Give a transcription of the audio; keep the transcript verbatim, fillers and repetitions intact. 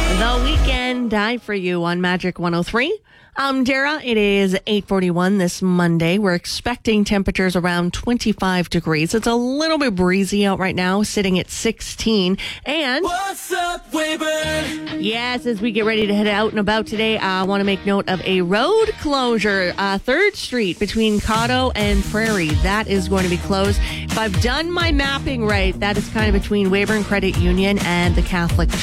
The Weekend died for you on Magic one oh three. I'm Dara. It is eight forty-one this Monday. We're expecting temperatures around twenty-five degrees. It's a little bit breezy out right now, sitting at sixteen. And what's up, Weyburn? Yes, as we get ready to head out and about today, I want to make note of a road closure. Uh, third Street between Cotto and Prairie. That is going to be closed. If I've done my mapping right, that is kind of between Weyburn Credit Union and the Catholic